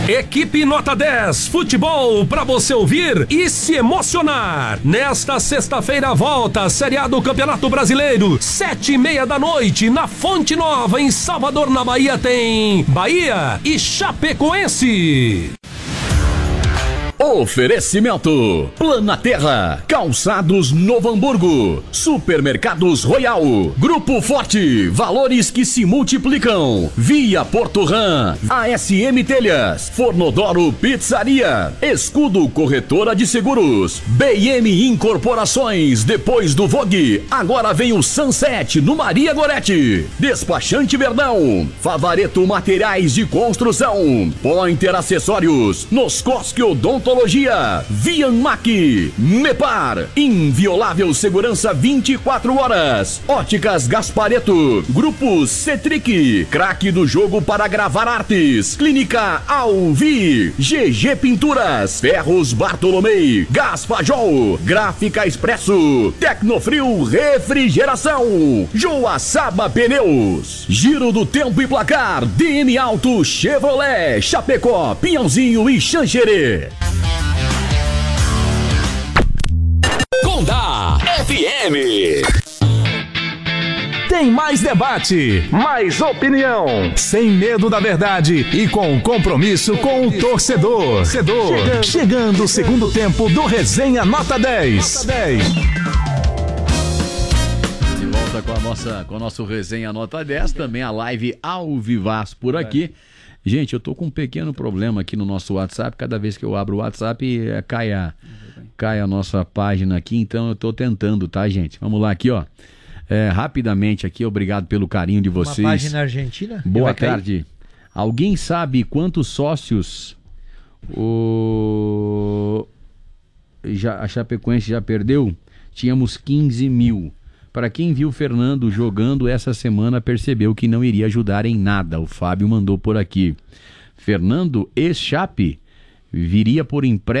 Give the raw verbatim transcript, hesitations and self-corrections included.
Equipe Nota dez, futebol pra você ouvir e se emocionar. Nesta sexta-feira volta a Série A do Campeonato Brasileiro, sete e meia da noite, na Fonte Nova, em Salvador, na Bahia, tem Bahia e Chapecoense. Oferecimento Planaterra, Calçados Novo Hamburgo, Supermercados Royal, Grupo Forte, valores que se multiplicam, Via Porto Ram, A S M Telhas, Fornodoro Pizzaria, Escudo Corretora de Seguros, B M Incorporações, depois do Vogue, agora vem o Sunset no Maria Gorete, Despachante Verdão, Favareto Materiais de Construção, Pointer Acessórios, Noscosque Odontologia, Vianmac, Mepar, inviolável segurança vinte e quatro horas, Óticas Gaspareto, Grupo Cetric, craque do jogo para gravar artes, Clínica Alvi, G G Pinturas, Ferros Bartolomei, Gaspajol, Gráfica Expresso, Tecnofrio Refrigeração, Joaçaba Pneus, Giro do Tempo e Placar, D M Auto Chevrolet, Chapecó, Pinhãozinho e Xanxerê. Condá F M. Tem mais debate, mais opinião, sem medo da verdade e com compromisso com o torcedor. Chegando, Chegando o segundo tempo do Resenha Nota dez. De volta com a nossa, com o nosso Resenha Nota dez, também a live ao vivaz por aqui. Gente, eu tô com um pequeno problema aqui no nosso WhatsApp. Cada vez que eu abro o WhatsApp, é, cai, a, cai a nossa página aqui. Então eu tô tentando, tá, gente? Vamos lá aqui, ó. É, rapidamente aqui, obrigado pelo carinho de vocês. Uma página argentina? Boa tarde. Alguém sabe quantos sócios o... já, a Chapecoense já perdeu? Tínhamos quinze mil. Para quem viu o Fernando jogando essa semana, percebeu que não iria ajudar em nada. O Fábio mandou por aqui. Fernando, ex-Chape, viria por empréstimo